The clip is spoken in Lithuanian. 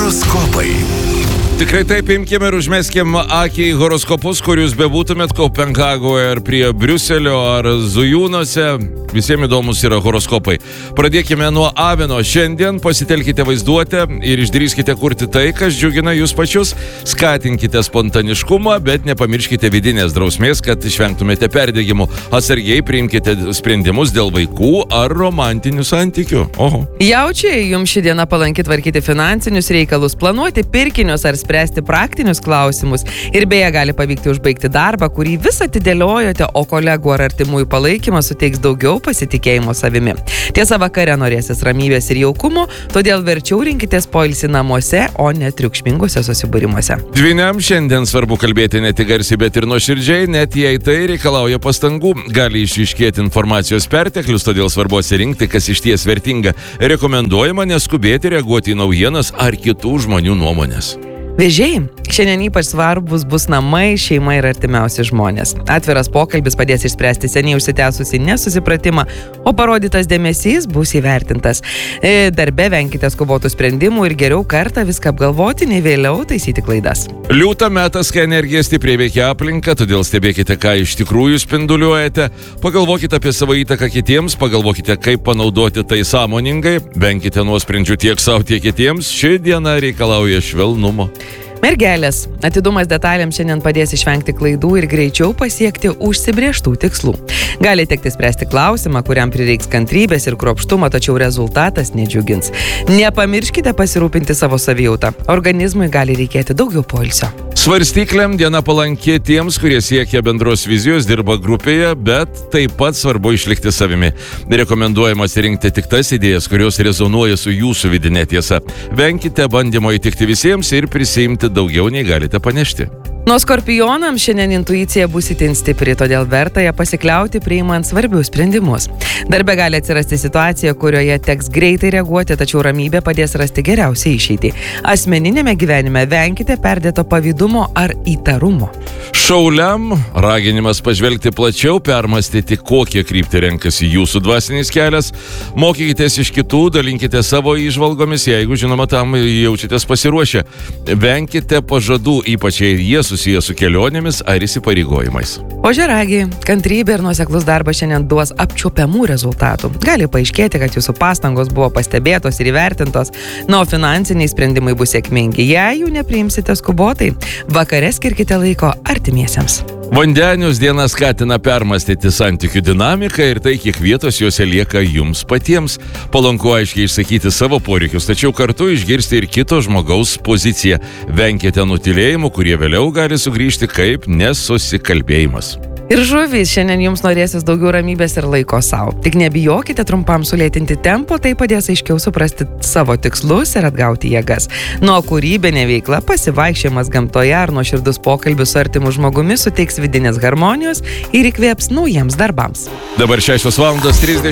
Horoskopai. Tikrai taip, imkime ir užmeskim akį į horoskopus, kur jūs bebūtumėt, Kopenhagoje ar prie Briuselio ar Zujūnuose. Visiems įdomus yra horoskopai. Pradėkime nuo Avino. Šiandien pasitelkite vaizduotę ir išdrįskite kurti tai, kas džiugina jūs pačius. Skatinkite spontaniškumą, bet nepamirškite vidinės drausmės, kad išvengtumėte perdegimų. Atsargiai priimkite sprendimus dėl vaikų ar romantinių santykių. Oho. Jaučiai, jums ši diena palanki tvarkyti finansinius reikalus, planuoti pirkinius ar spręsti praktinius klausimus. Ir beje, gali pavykti užbaigti darbą, kurį vis atidėliojote, o kolegų ar artimųjų palaikymas suteiks daugiau pasitikėjimo savimi. Tiesa, vakare norėsis ramybės ir jaukumo, todėl verčiau rinkitės poilsį namuose, o ne triukšmingose susibūrimuose. Dvyniam šiandien svarbu kalbėti ne tik garsiai, bet ir nuoširdžiai, net jei tai reikalauja pastangų. Gali išryškėti informacijos perteklius, todėl svarbu atsirinkti, kas išties vertinga. Rekomenduojama neskubėti reaguoti į naujienas ar kitų žmonių nuomonės. Vėžiai, šiandien ypač svarbus bus namai, šeima ir artimiausi žmonės. Atviras pokalbis padės išspręsti seniai užsitęsusį nesusipratimą, o parodytas dėmesys bus įvertintas. Darbe venkite skubotų sprendimų ir geriau kartą viską apgalvoti, nei vėliau taisyti klaidas. Liūtą metas, kai energija stipriai veikia aplinką, todėl stebėkite, ką iš tikrųjų spinduliuojate. Pagalvokite apie savo įtaką kitiems, pagalvokite, kaip panaudoti tai sąmoningai. Venkite nuosprendžių tiek savo, tiek kitiems. Ši diena reikalauja švelnumo. Mergelės, atidumas detalėms šiandien padės išvengti klaidų ir greičiau pasiekti užsibrėžtų tikslų. Gali tekti spręsti klausimą, kuriam prireiks kantrybės ir kruopštumo, tačiau rezultatas nedžiugins. Nepamirškite pasirūpinti savo savijautą. Organizmui gali reikėti daugiau poilsio. Svarstyklėm diena palanki tiems, kurie siekia bendros vizijos, dirba grupėje, bet taip pat svarbu išlikti savimi. Rekomenduojama atsirinkti tik tas idėjas, kurios rezonuoja su jūsų vidinė tiesa. Venkite bandymo įtikti visiems ir prisiimti daugiau nei galite panešti. Nuo Skorpionams šiandien intuicija bus itin stipri, todėl verta ją pasikliauti priimant svarbius sprendimus. Darbe gali atsirasti situacija, kurioje teks greitai reaguoti, tačiau ramybė padės rasti geriausią išeitį. Asmeninėme gyvenime venkite perdėto pavydumo ar įtarumo. Šauliam raginimas pažvelgti plačiau, permastyti, kokie kryptį renkasi jūsų dvasinis kelias. Mokykitės iš kitų, dalinkite savo įžvalgomis, jeigu žinoma tam jaučiatės pasiruošę. Venkite pažadų, ypač jei jie susiję su kelionėmis ar įsipareigojimais. Ožiaragiai, kantrybė ir nuoseklus darbas šiandien duos apčiuopiamų rezultatų. Gali paaiškėti, kad jūsų pastangos buvo pastebėtos ir įvertintos, o finansiniai sprendimai bus sėkmingi. Jei jų nepriimsite skubotai, vakare skirkite laiko artimiesiems. Vandenius diena skatina permastyti santykių dinamiką ir tai, kiek vietos juose lieka jums patiems. Palanku aiškiai išsakyti savo poreikius, tačiau kartu išgirsti ir kito žmogaus poziciją. Venkite nutylėjimų, kurie vėliau gali sugrįžti kaip nesusikalbėjimas. Ir žuvys, šiandien jums norėsis daugiau ramybės ir laiko savo. Tik nebijokite trumpam sulėtinti tempo, tai padės aiškiau suprasti savo tikslus ir atgauti jėgas. Nuo kūrybinė veikla, pasivaikščiojimas gamtoje ar nuoširdus pokalbis su artimu žmogumi suteiks vidinės harmonijos ir įkvėps naujiems darbams. Dabar 6:30.